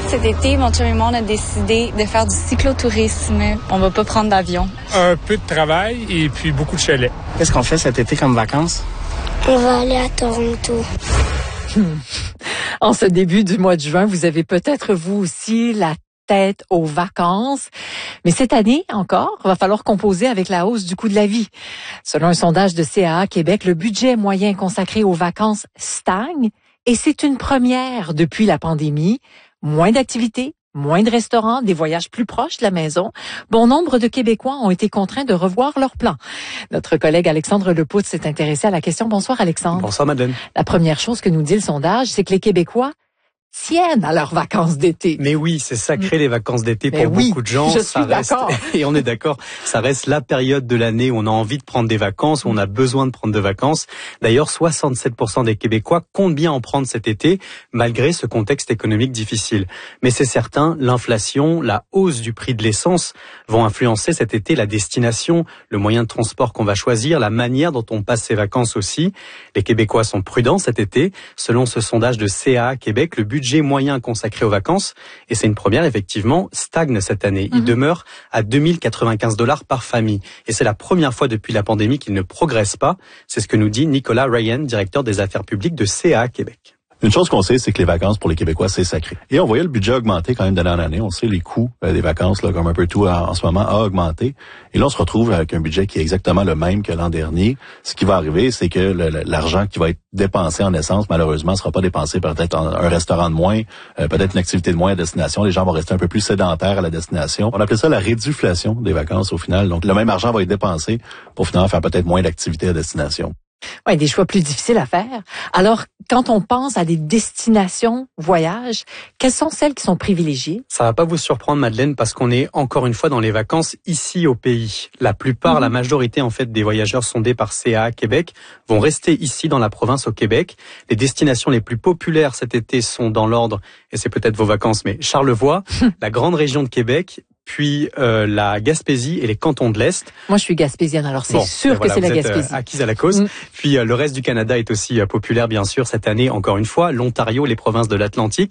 Cet été, mon chum et moi, on a décidé de faire du cyclotourisme. On va pas prendre d'avion. Un peu de travail et puis beaucoup de chalets. Qu'est-ce qu'on fait cet été comme vacances? On va aller à Toronto. En ce début du mois de juin, vous avez peut-être vous aussi la tête aux vacances. Mais cette année encore, il va falloir composer avec la hausse du coût de la vie. Selon un sondage de CAA Québec, le budget moyen consacré aux vacances stagne et c'est une première depuis la pandémie. Moins d'activités, moins de restaurants, des voyages plus proches de la maison. Bon nombre de Québécois ont été contraints de revoir leurs plans. Notre collègue Alexandre Lepoutre s'est intéressé à la question. Bonsoir Alexandre. Bonsoir Madeleine. La première chose que nous dit le sondage, c'est que les Québécois tiennent à leurs vacances d'été. Mais oui, c'est sacré les vacances d'été pour beaucoup de gens. Je suis d'accord. Et on est d'accord, ça reste la période de l'année où on a envie de prendre des vacances, où on a besoin de prendre de vacances. D'ailleurs, 67% des Québécois comptent bien en prendre cet été, malgré ce contexte économique difficile. Mais c'est certain, l'inflation, la hausse du prix de l'essence vont influencer cet été la destination, le moyen de transport qu'on va choisir, la manière dont on passe ses vacances aussi. Les Québécois sont prudents cet été. Selon ce sondage de CAA Québec, le budget moyen consacré aux vacances, et c'est une première effectivement, stagne cette année. Il demeure à 2095 $ par famille. Et c'est la première fois depuis la pandémie qu'il ne progresse pas. C'est ce que nous dit Nicolas Ryan, directeur des affaires publiques de CAA Québec. Une chose qu'on sait, c'est que les vacances pour les Québécois, c'est sacré. Et on voyait le budget augmenter quand même d'année en année. On sait les coûts des vacances, là, comme un peu tout en ce moment, a augmenté. Et là, on se retrouve avec un budget qui est exactement le même que l'an dernier. Ce qui va arriver, c'est que l'argent qui va être dépensé en essence, malheureusement, ne sera pas dépensé peut-être un restaurant de moins, peut-être une activité de moins à destination. Les gens vont rester un peu plus sédentaires à la destination. On appelle ça la réduflation des vacances au final. Donc, le même argent va être dépensé pour finalement faire peut-être moins d'activités à destination. Oui, des choix plus difficiles à faire. Alors, quand on pense à des destinations voyages, quelles sont celles qui sont privilégiées? Ça va pas vous surprendre, Madeleine, parce qu'on est encore une fois dans les vacances ici au pays. La plupart, la majorité en fait des voyageurs sondés par CAA Québec vont rester ici dans la province au Québec. Les destinations les plus populaires cet été sont dans l'ordre, et c'est peut-être vos vacances, mais Charlevoix, la grande région de Québec, puis la Gaspésie et les cantons de l'Est. Moi, je suis gaspésienne, alors c'est sûr que c'est la Gaspésie. Acquise à la cause. Puis le reste du Canada est aussi populaire, bien sûr, cette année, encore une fois. L'Ontario, les provinces de l'Atlantique.